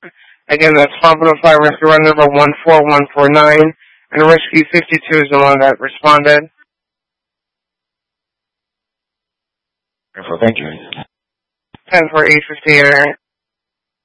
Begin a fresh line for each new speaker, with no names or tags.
Again, that's 505 rescue run number 14149, and rescue 52 is the one that responded.
Thank you.
10-4-858.